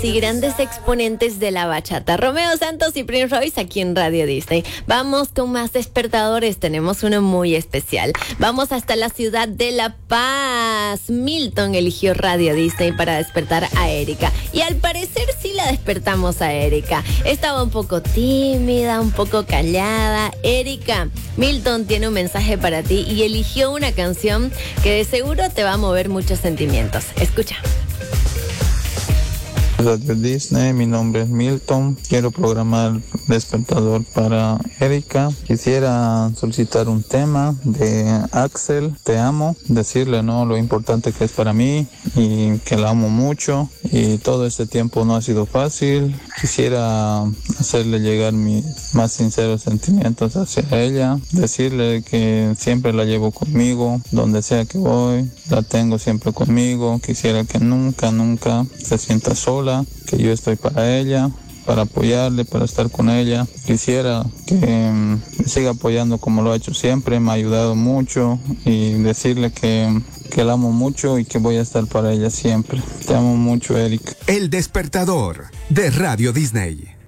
y grandes exponentes de la bachata, Romeo Santos y Prince Royce, aquí en Radio Disney. Vamos con más despertadores, tenemos uno muy especial. Vamos hasta la ciudad de La Paz. Milton eligió Radio Disney para despertar a Erika. Y al parecer sí la despertamos a Erika. Estaba un poco tímida, un poco callada. Erika, Milton tiene un mensaje para ti y eligió una canción que de seguro te va a mover muchos sentimientos. Escucha. Radio Disney, mi nombre es Milton, quiero programar despertador para Erika. Quisiera solicitar un tema de Axel, Te Amo, decirle lo importante que es para mí y que la amo mucho y todo este tiempo no ha sido fácil. Quisiera hacerle llegar mis más sinceros sentimientos hacia ella, decirle que siempre la llevo conmigo, donde sea que voy, la tengo siempre conmigo. Quisiera que nunca se sienta sola, que yo estoy para ella, para apoyarle, para estar con ella. Quisiera que me siga apoyando como lo ha hecho siempre, me ha ayudado mucho, y decirle que la amo mucho y que voy a estar para ella siempre. Te amo mucho, Erika. El despertador de Radio Disney.